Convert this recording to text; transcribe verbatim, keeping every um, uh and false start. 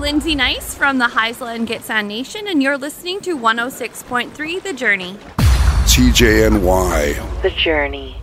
Lindsay Nice from the Haisla and Gitxsan Nation, and you're listening to one oh six point three The Journey. T J N Y. The Journey.